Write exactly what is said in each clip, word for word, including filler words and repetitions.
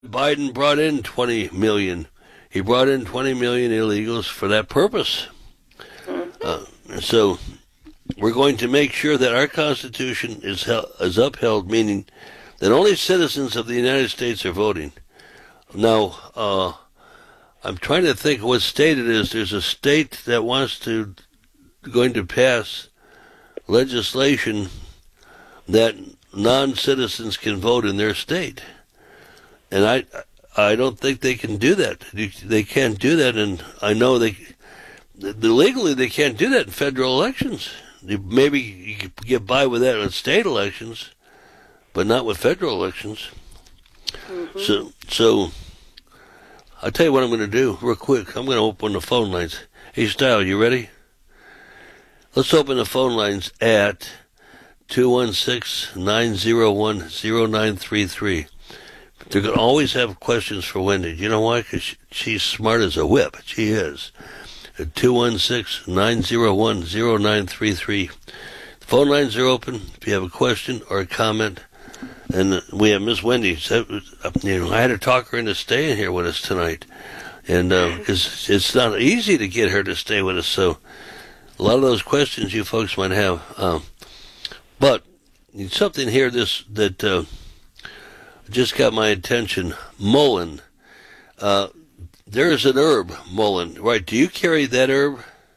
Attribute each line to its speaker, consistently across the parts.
Speaker 1: Biden brought in twenty million. He brought in twenty million illegals for that purpose. Uh, so we're going to make sure that our Constitution is hel- is upheld, meaning that only citizens of the United States are voting. Now, uh, I'm trying to think what state it is. There's a state that wants to going to pass legislation that non-citizens can vote in their state, and I I don't think they can do that. They can't do that, and I know they legally they can't do that in federal elections. Maybe you could get by with that in state elections, but not with federal elections. Mm-hmm. So, so I'll tell you what I'm going to do real quick. I'm going to open the phone lines. Hey, Style, you ready? Let's open the phone lines at two one six, nine zero one, zero nine three three. They're going to always have questions for Wendy. You know why? Because she, she's smart as a whip. She is. At two one six, nine zero one, zero nine three three. The phone lines are open if you have a question or a comment. And we have Miss Wendy. You know, I had to talk her into staying here with us tonight. And because uh, it's not easy to get her to stay with us. So a lot of those questions you folks might have. Um, but something here this that... Uh, just got my attention. Mullein. Uh, there is an herb, mullein, right? Do you carry that herb?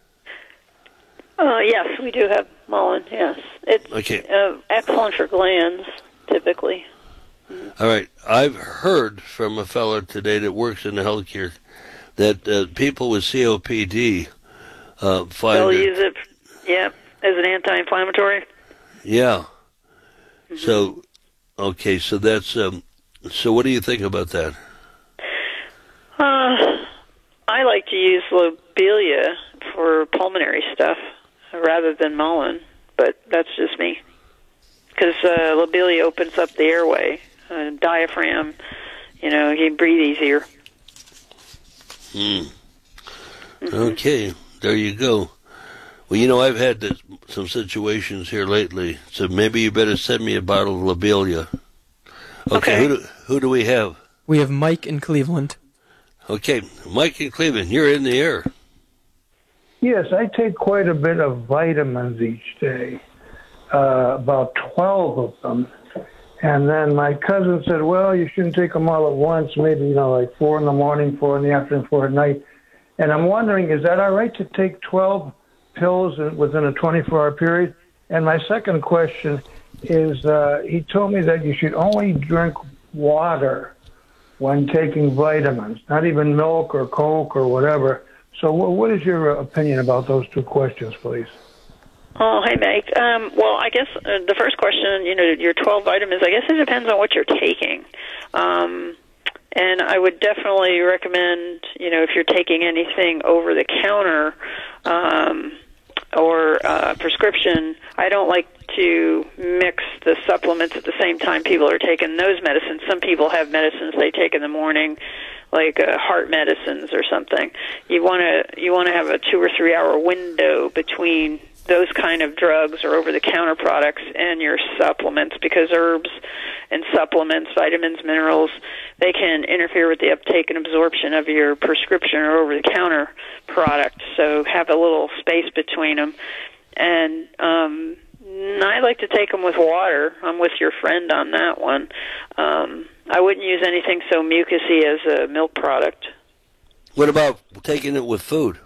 Speaker 2: Uh, yes, we do have mullein, yes. It's okay. uh, excellent for glands, typically. Mm-hmm.
Speaker 1: All right. I've heard from a fellow today that works in the healthcare that uh, people with C O P D uh, find
Speaker 2: They'll
Speaker 1: it,
Speaker 2: use it, yeah, as an anti-inflammatory.
Speaker 1: Yeah.
Speaker 2: Mm-hmm.
Speaker 1: So... Okay, so that's, um, so what do you think about that?
Speaker 2: Uh, I like to use lobelia for pulmonary stuff rather than mullein, but that's just me. Because uh, lobelia opens up the airway, uh, diaphragm, you know, you can breathe easier.
Speaker 1: Hmm. Mm-hmm. Okay, there you go. Well, you know, I've had this, some situations here lately, so maybe you better send me a bottle of lobelia. Okay,
Speaker 2: okay.
Speaker 1: Who, do, who do we have?
Speaker 3: We have Mike in Cleveland.
Speaker 1: Okay, Mike in Cleveland, you're in the air.
Speaker 4: Yes, I take quite a bit of vitamins each day, uh, about twelve of them. And then my cousin said, well, you shouldn't take them all at once, maybe, you know, like four in the morning, four in the afternoon, four at night. And I'm wondering, is that all right to take twelve pills within a twenty-four hour period? And my second question is, uh, he told me that you should only drink water when taking vitamins, not even milk or Coke or whatever. So what is your opinion about those two questions, please?
Speaker 2: Oh, hey, Mike. Um, well, I guess uh, the first question, you know, your twelve vitamins, I guess it depends on what you're taking. Um, and I would definitely recommend, you know, if you're taking anything over the counter, um, or uh, prescription, I don't like to mix the supplements at the same time people are taking those medicines. Some people have medicines they take in the morning, like uh, heart medicines or something. You want to you want to have a two or three hour window between those kind of drugs or over-the-counter products and your supplements, because herbs and supplements, vitamins, minerals, they can interfere with the uptake and absorption of your prescription or over-the-counter product. So have a little space between them. And um, I like to take them with water. I'm with your friend on that one. Um, I wouldn't use anything so mucousy as a milk product.
Speaker 1: What about taking it with food?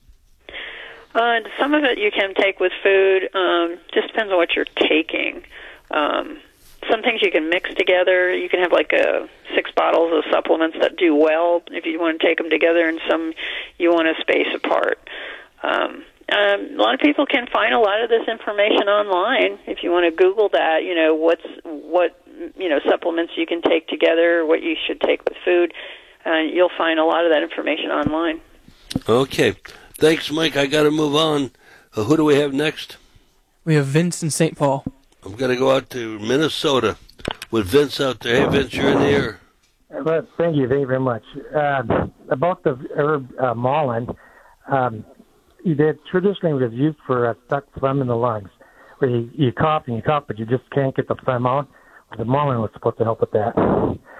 Speaker 2: Uh, some of it you can take with food. Um, just depends on what you're taking. Um, some things you can mix together. You can have like a, six bottles of supplements that do well if you want to take them together, and some you want to space apart. Um, um, a lot of people can find a lot of this information online. If you want to Google that, you know what's what you know supplements you can take together, what you should take with food. Uh, you'll find a lot of that information online.
Speaker 1: Okay. Thanks, Mike. I got to move on. Uh, who do we have next?
Speaker 3: We have Vince in Saint Paul.
Speaker 1: I'm going to go out to Minnesota with Vince out there. Hey, Vince, you're in the air.
Speaker 5: Well, thank you. Thank you very much. Uh, about the herb uh, mullein, um, it traditionally was used for a stuck phlegm in the lungs, where you, you cough and you cough, but you just can't get the phlegm out. The mullein was supposed to help with that.